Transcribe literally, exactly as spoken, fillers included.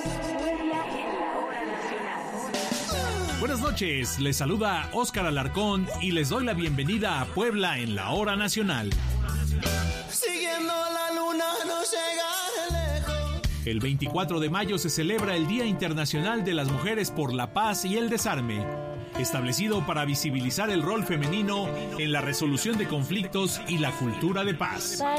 Buenas noches, les saluda Óscar Alarcón y les doy la bienvenida a Puebla en la Hora Nacional. Siguiendo la luna no llegaré lejos. El veinticuatro de mayo se celebra el Día Internacional de las Mujeres por la Paz y el Desarme, establecido para visibilizar el rol femenino en la resolución de conflictos y la cultura de paz. Para